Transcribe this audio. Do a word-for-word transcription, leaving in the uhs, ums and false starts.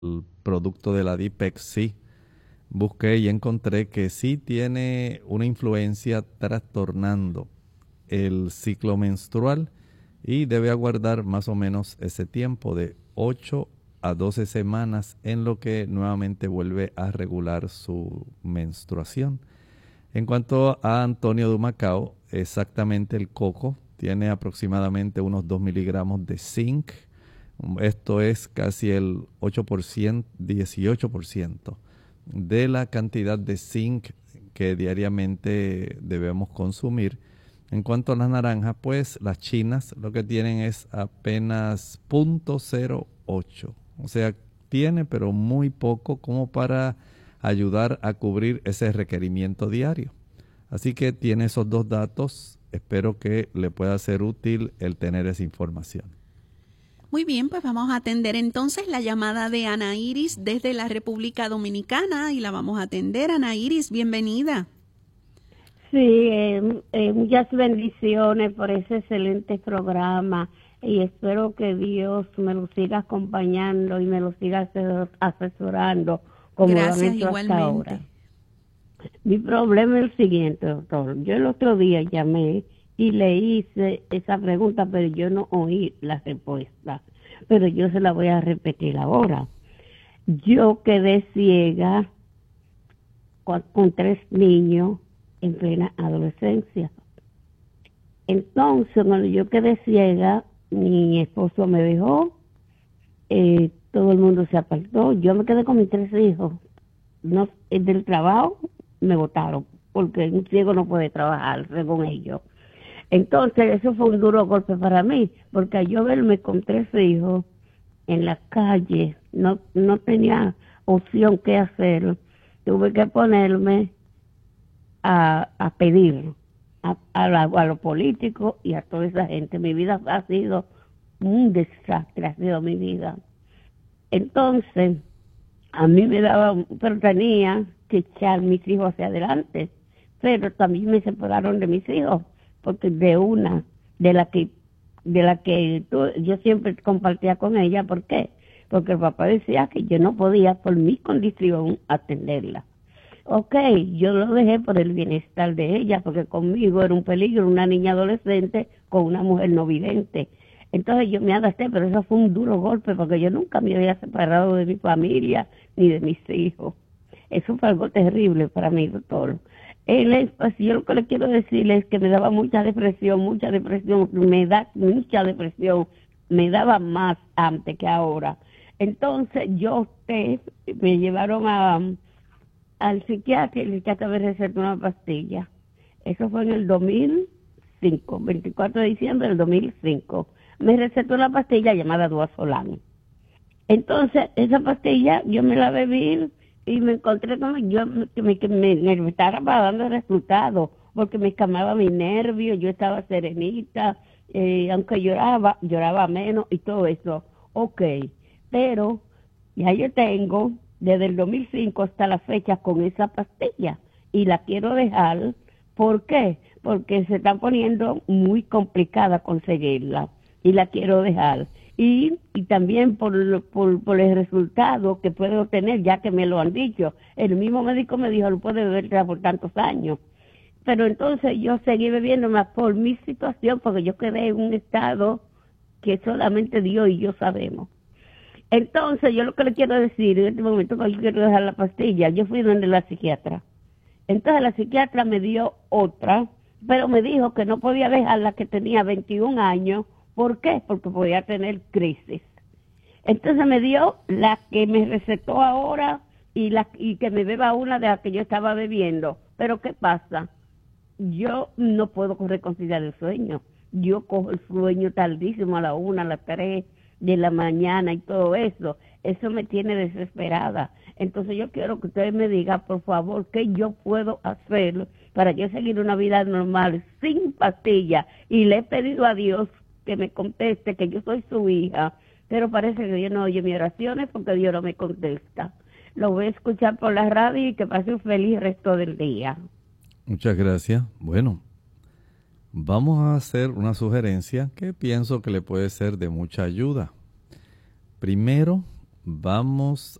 el producto de la Dipex, sí, busqué y encontré que sí tiene una influencia trastornando el ciclo menstrual y debe aguardar más o menos ese tiempo de ocho a doce semanas en lo que nuevamente vuelve a regular su menstruación. En cuanto a Antonio de Macao, exactamente el coco tiene aproximadamente unos dos miligramos de zinc. Esto es casi el ocho por ciento, dieciocho por ciento de la cantidad de zinc que diariamente debemos consumir. En cuanto a las naranjas, pues las chinas lo que tienen es apenas cero punto cero ocho. O sea, tiene pero muy poco como para ayudar a cubrir ese requerimiento diario. Así que tiene esos dos datos. Espero que le pueda ser útil el tener esa información. Muy bien, pues vamos a atender entonces la llamada de Ana Iris desde la República Dominicana y la vamos a atender. Ana Iris, bienvenida. Sí, eh, eh, muchas bendiciones por ese excelente programa y espero que Dios me lo siga acompañando y me lo siga asesorando como lo han hecho hasta ahora. Mi problema es el siguiente, doctor. Yo el otro día llamé y le hice esa pregunta, pero yo no oí la respuesta. Pero yo se la voy a repetir ahora. Yo quedé ciega con, con tres niños en plena adolescencia. Entonces, cuando yo quedé ciega, mi esposo me dejó, eh, todo el mundo se apartó, yo me quedé con mis tres hijos. No, del trabajo me botaron, porque un ciego no puede trabajar, según ellos. Entonces, eso fue un duro golpe para mí, porque yo verme con tres hijos en la calle, no, no tenía opción qué hacer. Tuve que ponerme a, a pedir a, a, la, a los políticos y a toda esa gente. Mi vida ha sido un desastre, ha sido mi vida. Entonces, a mí me daba, pero tenía que echar mis hijos hacia adelante, pero también me separaron de mis hijos, porque de una, de la que, de la que tú, yo siempre compartía con ella. ¿Por qué? Porque el papá decía que yo no podía por mi condición atenderla. Ok, yo lo dejé por el bienestar de ella, porque conmigo era un peligro, una niña adolescente con una mujer no vidente. Entonces yo me adapté, pero eso fue un duro golpe, porque yo nunca me había separado de mi familia ni de mis hijos. Eso fue algo terrible para mí, doctor. Él es, pues, yo lo que le quiero decirle es que me daba mucha depresión, mucha depresión, me da mucha depresión, me daba más antes que ahora. Entonces yo, usted, me llevaron a... al psiquiatra, y el psiquiatra me recetó una pastilla. Eso fue en el dos mil cinco, veinticuatro de diciembre del dos mil cinco. Me recetó una pastilla llamada Duasolán. Entonces, esa pastilla yo me la bebí y me encontré con yo que me, que me, me estaba dando resultados, porque me calmaba mi nervio, yo estaba serenita, eh, aunque lloraba, lloraba menos y todo eso. Ok, pero ya yo tengo desde el dos mil cinco hasta la fecha con esa pastilla y la quiero dejar. ¿Por qué? Porque se está poniendo muy complicada conseguirla y la quiero dejar. Y, y también por, por, por el resultado que puedo obtener, ya que me lo han dicho. El mismo médico me dijo, no puede beberla por tantos años. Pero entonces yo seguí bebiendo más por mi situación, porque yo quedé en un estado que solamente Dios y yo sabemos. Entonces, yo lo que le quiero decir, en este momento que yo quiero dejar la pastilla, yo fui donde la psiquiatra. Entonces, la psiquiatra me dio otra, pero me dijo que no podía dejar la que tenía veintiún años. ¿Por qué? Porque podía tener crisis. Entonces, me dio la que me recetó ahora y, la, y que me beba una de las que yo estaba bebiendo. Pero, ¿qué pasa? Yo no puedo reconciliar el sueño. Yo cojo el sueño tardísimo, a la una, a las tres de la mañana y todo eso. Eso me tiene desesperada. Entonces yo quiero que ustedes me digan, por favor, qué yo puedo hacer para yo seguir una vida normal sin pastillas. Y le he pedido a Dios que me conteste, que yo soy su hija, pero parece que Dios no oye mis oraciones porque Dios no me contesta. Lo voy a escuchar por la radio y que pase un feliz resto del día. Muchas gracias. Bueno, vamos a hacer una sugerencia que pienso que le puede ser de mucha ayuda. Primero, vamos